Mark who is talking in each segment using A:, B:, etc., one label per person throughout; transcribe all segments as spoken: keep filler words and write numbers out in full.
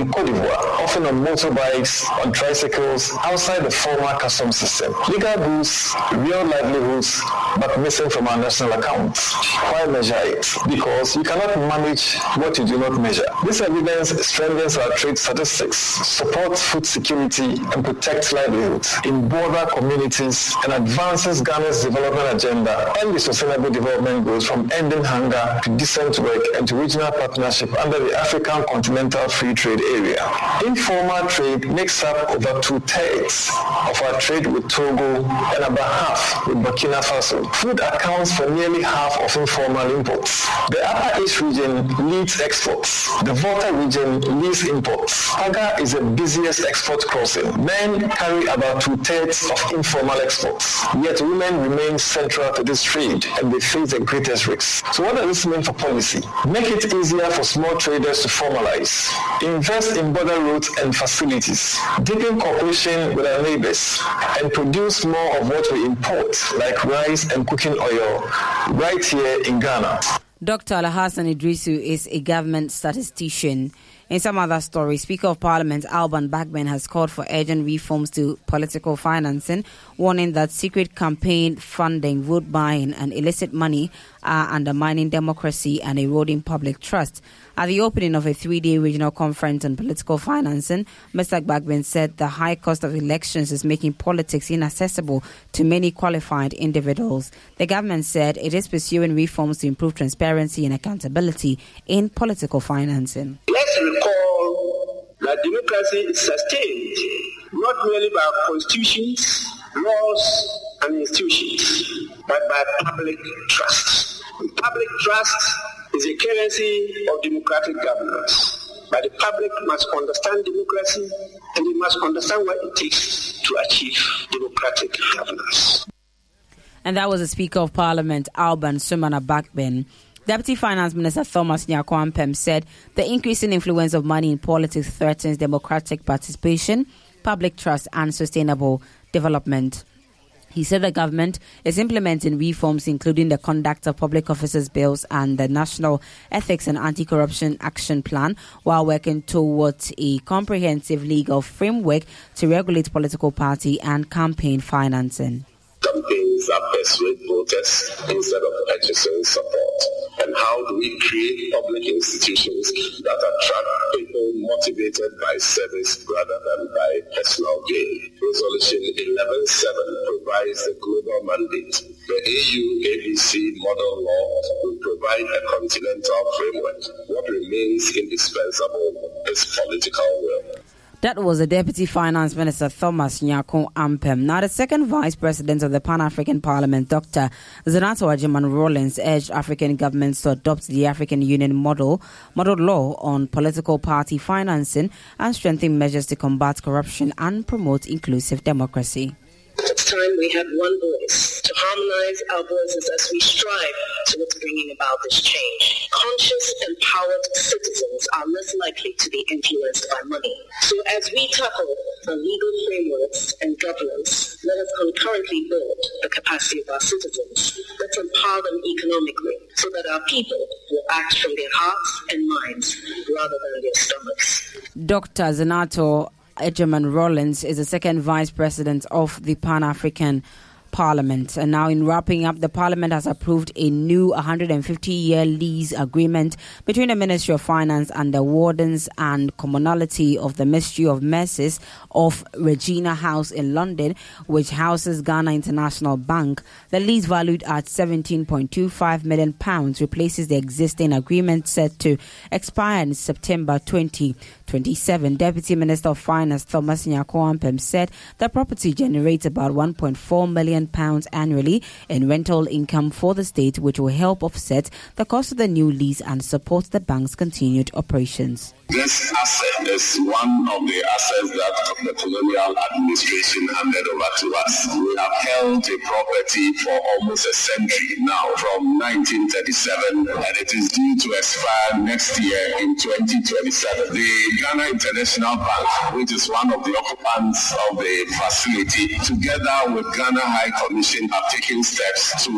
A: in Cote d'Ivoire, often on motorbikes, on tricycles, outside the former customs system. Legal goods, real livelihoods, but missing from our national accounts. Why measure it? Because you cannot manage what you do not measure. This evidence strengthens our trade statistics, supports food security, and protects livelihoods in border communities, and advances Ghana's development agenda and the sustainable development goals from ending hunger to decent work and to regional partnership under the African Continental Free Trade Area. Informal trade makes up over two-thirds of our trade with Togo and about half with Burkina Faso. Food accounts for nearly half of informal imports. The Upper East region leads exports. The Volta region leads imports. Paga is the busiest export crossing. Men carry about two-thirds of informal exports. Yet women remain central to this trade and they face the greatest risks. So what does this mean for policy? Make it easier for small traders to formalize. Invest in border roads and facilities. Deepen cooperation with our neighbors and produce more of what we import, like rice and cooking oil, right here in Ghana.
B: Doctor Alhassan Idrisu is a government statistician. In some other stories, Speaker of Parliament Alban Bagbin has called for urgent reforms to political financing, warning that secret campaign funding, vote buying and illicit money are undermining democracy and eroding public trust. At the opening of a three-day regional conference on political financing, Mister Bagbin said the high cost of elections is making politics inaccessible to many qualified individuals. The government said it is pursuing reforms to improve transparency and accountability in political financing.
C: Let's recall that democracy is sustained not merely by constitutions, laws, and institutions, but by public trust. And public trust is a currency of democratic governance. But the public must understand democracy, and they must understand what it takes to achieve democratic governance.
B: And that was the Speaker of Parliament, Alban Sumana Bagbin. Deputy Finance Minister Thomas Nyarko Ampem said the increasing influence of money in politics threatens democratic participation, public trust, and sustainable development. He said the government is implementing reforms including the Conduct of Public Officers Bills and the National Ethics and Anti-Corruption Action Plan, while working towards a comprehensive legal framework to regulate political party and campaign financing.
C: Campaigns that persuade voters instead of purchasing support. And how do we create public institutions that attract people motivated by service rather than by personal gain? Resolution eleven seven provides the global mandate. The A U A B C model law will provide a continental framework. What remains indispensable is political will.
B: That was the Deputy Finance Minister Thomas Nyarko Ampem. Now, the second Vice President of the Pan-African Parliament, Doctor Zanato Agyeman-Rawlings, urged African governments to adopt the African Union model, model law on political party financing and strengthen measures to combat corruption and promote inclusive democracy.
D: It's time we had one voice to harmonize our voices as we strive towards bringing about this change. Conscious, empowered citizens are less likely to be influenced by money. So as we tackle the legal frameworks and governance, let us concurrently build the capacity of our citizens. Let's empower them economically so that our people will act from their hearts and minds rather than their stomachs.
B: Doctor Zanato Agyeman-Rawlings is the second Vice President of the Pan-African Parliament. And now, in wrapping up, the Parliament has approved a new one hundred fifty year lease agreement between the Ministry of Finance and the Wardens and Commonalty of the Ministry of Mercies of Regina House in London, which houses Ghana International Bank. The lease, valued at seventeen point two five million pounds, replaces the existing agreement set to expire in September twenty twenty-seven. Deputy Minister of Finance Thomas Nyarko Ampem said the property generates about one point four million pounds annually in rental income for the state, which will help offset the cost of the new lease and support the bank's continued operations.
E: This asset is one of the assets that the colonial administration handed over to us. We have held the property for almost a century now, from nineteen thirty-seven, and it is due to expire next year in twenty twenty-seven. The Ghana International Bank, which is one of the occupants of the facility, together with Ghana High Commission, have taken steps to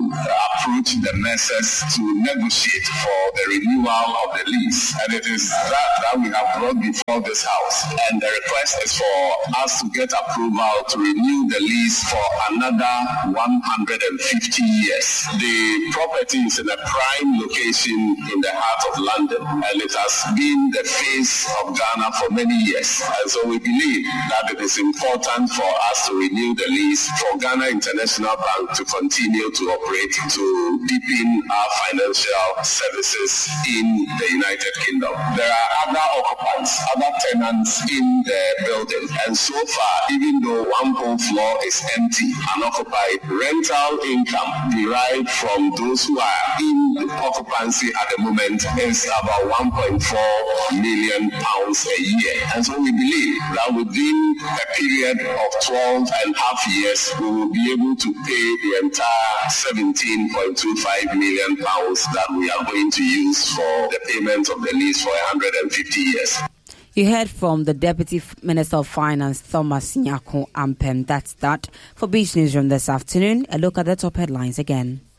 E: approach the nurses to negotiate for the renewal of the lease. And it is that that we have brought before this house. And the request is for us to get approval to renew the lease for another one hundred fifty years. The property is in a prime location in the heart of London, and it has been the face of Ghana for many years. And so we believe that it is important for us to renew the lease for Ghana International Bank to continue to operate, to deepen our financial services in the United Kingdom. There are other occupants, other tenants in the building, and so far, even though one whole floor is empty, unoccupied, rental income derived from those who are in the occupancy at the moment is about one point four million pounds a year. And so we believe that within a period of twelve and a half years, we will be able to pay the entire seventeen point two five million pounds that we are going to use for the payment of the lease for one hundred fifty years.
B: You heard from the Deputy Minister of Finance, Thomas Nyarko Ampem. That's that for Beach Newsroom this afternoon. A look at the top headlines again.